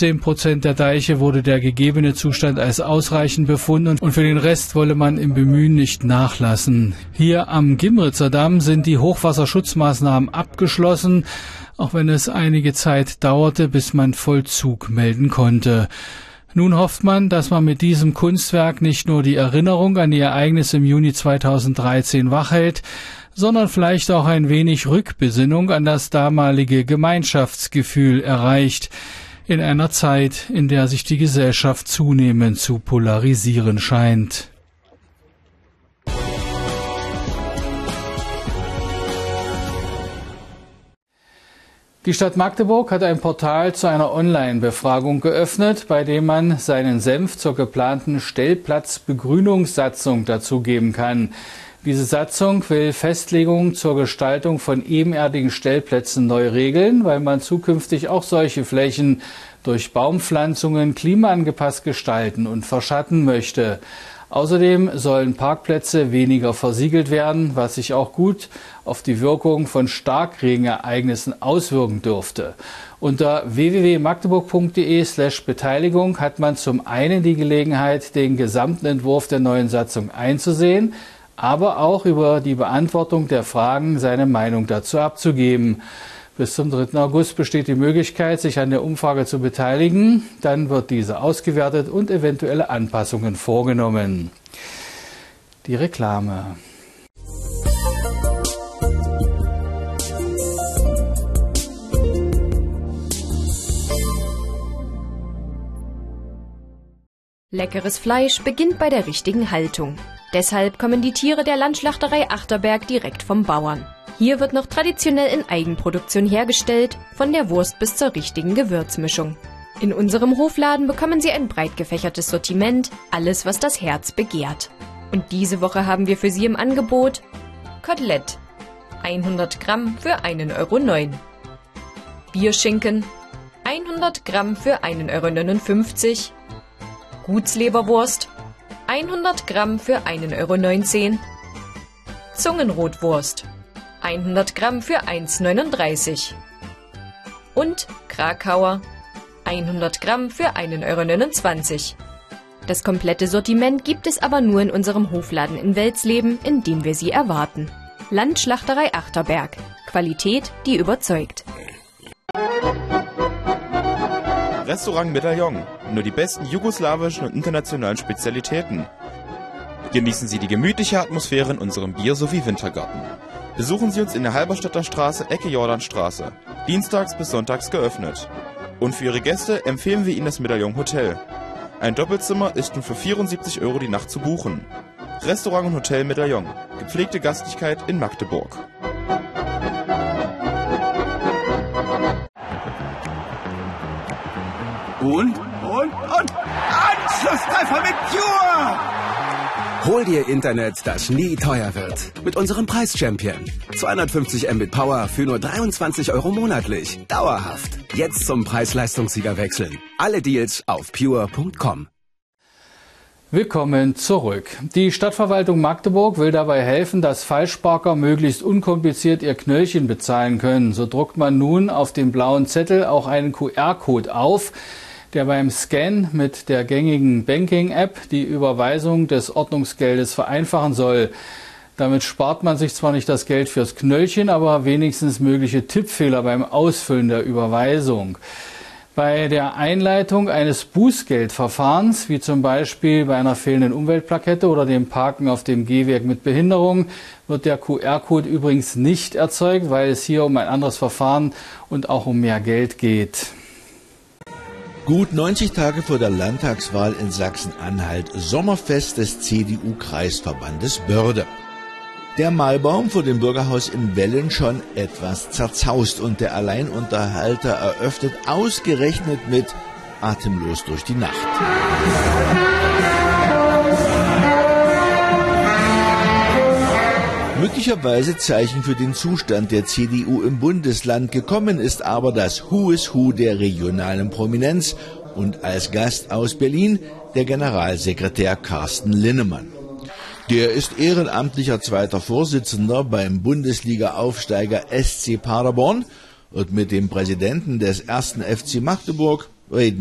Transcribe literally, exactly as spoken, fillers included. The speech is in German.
fünfzehn Prozent der Deiche wurde der gegebene Zustand als ausreichend befunden und für den Rest wolle man im Bemühen nicht nachlassen. Hier am Gimritzer Damm sind die Hochwasserschutzmaßnahmen abgeschlossen, auch wenn es einige Zeit dauerte, bis man Vollzug melden konnte. Nun hofft man, dass man mit diesem Kunstwerk nicht nur die Erinnerung an die Ereignisse im Juni zweitausenddreizehn wachhält, sondern vielleicht auch ein wenig Rückbesinnung an das damalige Gemeinschaftsgefühl erreicht, in einer Zeit, in der sich die Gesellschaft zunehmend zu polarisieren scheint. Die Stadt Magdeburg hat ein Portal zu einer Online-Befragung geöffnet, bei dem man seinen Senf zur geplanten Stellplatzbegrünungssatzung dazugeben kann. Diese Satzung will Festlegungen zur Gestaltung von ebenerdigen Stellplätzen neu regeln, weil man zukünftig auch solche Flächen durch Baumpflanzungen klimaangepasst gestalten und verschatten möchte. Außerdem sollen Parkplätze weniger versiegelt werden, was sich auch gut auf die Wirkung von Starkregenereignissen auswirken dürfte. Unter w w w punkt magdeburg punkt de slash Beteiligung hat man zum einen die Gelegenheit, den gesamten Entwurf der neuen Satzung einzusehen, aber auch über die Beantwortung der Fragen seine Meinung dazu abzugeben. Bis zum dritten August besteht die Möglichkeit, sich an der Umfrage zu beteiligen. Dann wird diese ausgewertet und eventuelle Anpassungen vorgenommen. Die Reklame. Leckeres Fleisch beginnt bei der richtigen Haltung. Deshalb kommen die Tiere der Landschlachterei Achterberg direkt vom Bauern. Hier wird noch traditionell in Eigenproduktion hergestellt, von der Wurst bis zur richtigen Gewürzmischung. In unserem Hofladen bekommen Sie ein breit gefächertes Sortiment, alles was das Herz begehrt. Und diese Woche haben wir für Sie im Angebot Kotelett, hundert Gramm für einen Euro neun. Bierschinken, hundert Gramm für einen Euro neunundfünfzig. Gutsleberwurst, hundert Gramm für einen Euro neunzehn. Zungenrotwurst, hundert Gramm für eins neununddreißig. Und Krakauer, hundert Gramm für einen Euro neunundzwanzig. Das komplette Sortiment gibt es aber nur in unserem Hofladen in Welsleben, in dem wir Sie erwarten. Landschlachterei Achterberg. Qualität, die überzeugt. Restaurant Medaillon. Nur die besten jugoslawischen und internationalen Spezialitäten. Genießen Sie die gemütliche Atmosphäre in unserem Bier- sowie Wintergarten. Besuchen Sie uns in der Halberstädter Straße, Ecke Jordanstraße. Dienstags bis sonntags geöffnet. Und für Ihre Gäste empfehlen wir Ihnen das Medaillon Hotel. Ein Doppelzimmer ist nun für vierundsiebzig Euro die Nacht zu buchen. Restaurant und Hotel Medaillon. Gepflegte Gastlichkeit in Magdeburg. Und, und, und, Anschlusstreffer mit Pure! Hol dir Internet, das nie teuer wird. Mit unserem Preis-Champion. zweihundertfünfzig Mbit Power für nur dreiundzwanzig Euro monatlich. Dauerhaft. Jetzt zum Preis-Leistungssieger wechseln. Alle Deals auf pure punkt com. Willkommen zurück. Die Stadtverwaltung Magdeburg will dabei helfen, dass Falschparker möglichst unkompliziert ihr Knöllchen bezahlen können. So druckt man nun auf dem blauen Zettel auch einen Q R-Code auf, der beim Scan mit der gängigen Banking-App die Überweisung des Ordnungsgeldes vereinfachen soll. Damit spart man sich zwar nicht das Geld fürs Knöllchen, aber wenigstens mögliche Tippfehler beim Ausfüllen der Überweisung. Bei der Einleitung eines Bußgeldverfahrens, wie zum Beispiel bei einer fehlenden Umweltplakette oder dem Parken auf dem Gehweg mit Behinderung, wird der Q R-Code übrigens nicht erzeugt, weil es hier um ein anderes Verfahren und auch um mehr Geld geht. Gut neunzig Tage vor der Landtagswahl in Sachsen-Anhalt, Sommerfest des C D U-Kreisverbandes Börde. Der Maibaum vor dem Bürgerhaus in Wellen schon etwas zerzaust und der Alleinunterhalter eröffnet ausgerechnet mit Atemlos durch die Nacht. Möglicherweise Zeichen für den Zustand der C D U im Bundesland. Gekommen ist aber das Who is Who der regionalen Prominenz und als Gast aus Berlin der Generalsekretär Carsten Linnemann. Der ist ehrenamtlicher zweiter Vorsitzender beim Bundesliga-Aufsteiger S C Paderborn und mit dem Präsidenten des ersten F C Magdeburg reden